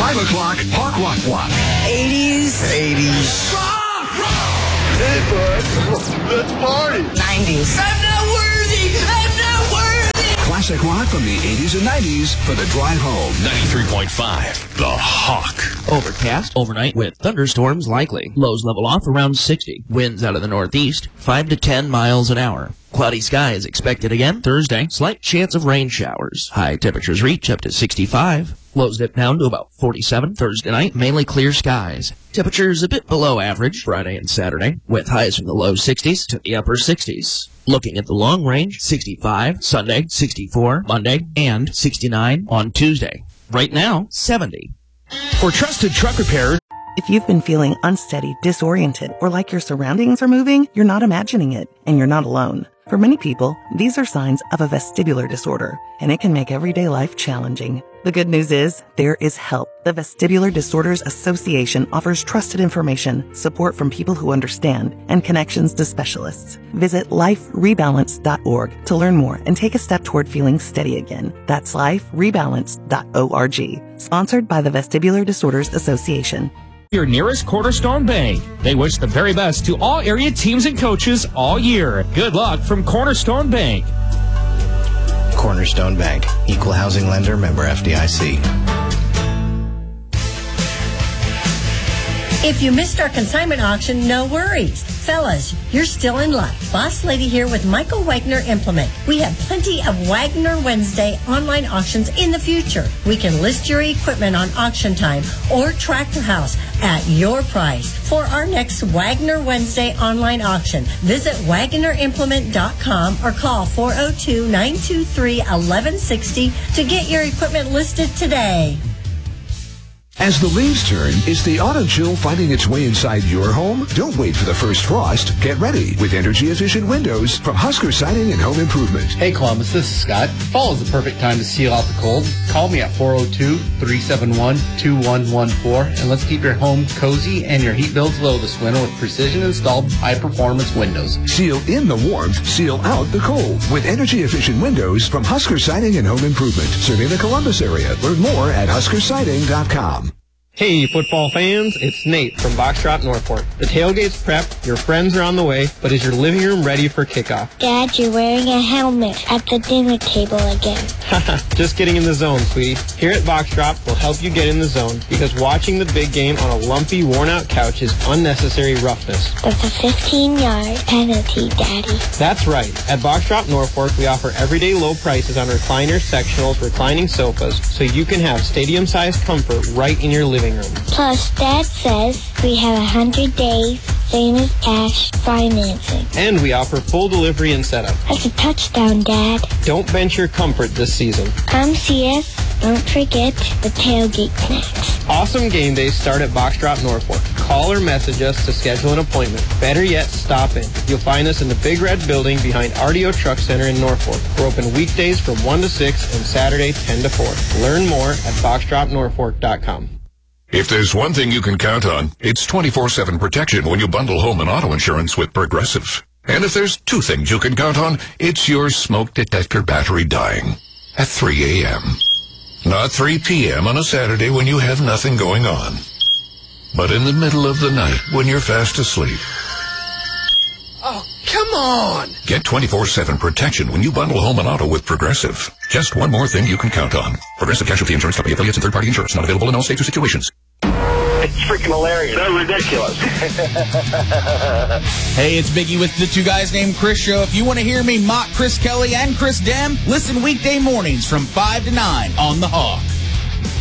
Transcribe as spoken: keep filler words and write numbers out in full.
five o'clock, Hawk Rock Block. eighties. eighties. Rock, rock. Hey, bud. Let's party. nineties. I'm not worthy. I'm not worthy. Classic rock from the eighties and nineties for the drive home. ninety-three point five, The Hawk. Overcast overnight with thunderstorms likely. Lows level off around sixty. Winds out of the northeast, five to ten miles an hour. Cloudy skies expected again Thursday. Slight chance of rain showers. High temperatures reach up to sixty-five. Lows dip down to about forty-seven Thursday night. Mainly clear skies. Temperatures a bit below average Friday and Saturday, with highs from the low sixties to the upper sixties. Looking at the long range, sixty-five Sunday, sixty-four Monday, and sixty-nine on Tuesday. Right now, seventy. For trusted truck repair. If you've been feeling unsteady, disoriented, or like your surroundings are moving, you're not imagining it, and you're not alone. For many people, these are signs of a vestibular disorder, and it can make everyday life challenging. The good news is, there is help. The Vestibular Disorders Association offers trusted information, support from people who understand, and connections to specialists. Visit life rebalance dot org to learn more and take a step toward feeling steady again. That's life rebalance dot org. Sponsored by the Vestibular Disorders Association. Your nearest Cornerstone Bank. They wish the very best to all area teams and coaches all year. Good luck from Cornerstone Bank. Cornerstone Bank, equal housing lender, member F D I C. If you missed our consignment auction, no worries. Fellas, you're still in luck. Boss Lady here with Michael Wagner Implement. We have plenty of Wagner Wednesday online auctions in the future. We can list your equipment on Auction Time or Tractor House at your price. For our next Wagner Wednesday online auction, visit wagner implement dot com or call four oh two, nine two three, one one six oh to get your equipment listed today. As the leaves turn, is the auto chill finding its way inside your home? Don't wait for the first frost. Get ready with energy-efficient windows from Husker Siding and Home Improvement. Hey Columbus, this is Scott. Fall is the perfect time to seal out the cold. Call me at four oh two, three seven one, two one one four and let's keep your home cozy and your heat bills low this winter with precision-installed high-performance windows. Seal in the warmth, seal out the cold with energy-efficient windows from Husker Siding and Home Improvement. Serving the Columbus area. Learn more at husker siding dot com. Hey, football fans, it's Nate from Boxtrot Norfolk. The tailgate's prepped, your friends are on the way, but is your living room ready for kickoff? Dad, you're wearing a helmet at the dinner table again. Just getting in the zone, sweetie. Here at Boxtrot, we'll help you get in the zone, because watching the big game on a lumpy, worn-out couch is unnecessary roughness. That's a fifteen-yard penalty, Daddy. That's right. At Boxtrot Norfolk, we offer everyday low prices on recliners, sectionals, reclining sofas, so you can have stadium-sized comfort right in your living room. Plus, Dad says we have one hundred days, same as cash financing. And we offer full delivery and setup. That's a touchdown, Dad. Don't bench your comfort this season. Come see us. Don't forget the tailgate snacks. Awesome game days start at Boxtrot Norfolk. Call or message us to schedule an appointment. Better yet, stop in. You'll find us in the Big Red Building behind R D O Truck Center in Norfolk. We're open weekdays from one to six and Saturday ten to four. Learn more at boxtrot norfolk dot com. If there's one thing you can count on, it's twenty-four seven protection when you bundle home and auto insurance with Progressive. And if there's two things you can count on, it's your smoke detector battery dying at three a.m. Not three p.m. on a Saturday when you have nothing going on, but in the middle of the night when you're fast asleep. Oh, come on! Get twenty-four seven protection when you bundle home and auto with Progressive. Just one more thing you can count on. Progressive Casualty Insurance Company affiliates and third-party insurance. Not available in all states or situations. It's freaking hilarious. They're ridiculous. Hey, it's Biggie with the Two Guys Named Chris show. If you want to hear me mock Chris Kelly and Chris Dem, listen weekday mornings from five to nine on The Hawk.